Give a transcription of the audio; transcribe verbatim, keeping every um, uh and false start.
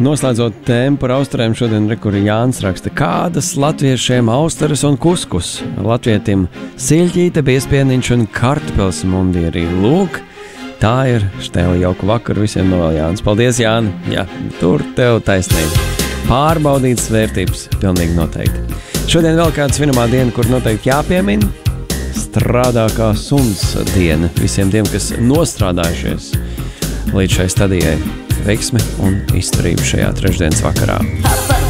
Noslēdzot tēmu par austrēm, šodien rekuri Jānis raksta, kādas latviešiem austeres un kuskus, latvietim siļķīte, biespieniņš un kartupels mundierī. Lūk, tā ir Štēla, jauku vakaru visiem novēl Jānis. Paldies, Jāni! Jā, tur tev taisnība. Pārbaudītas vērtības, pilnīgi noteikti. Šodien vēl kāda svinamā diena, kur noteikti jāpiemina. Strādā kā suns diena visiem tiem, kas nostrādājušies līdz šai stadijai. Veiksme un izturība šajā trešdienas vakarā.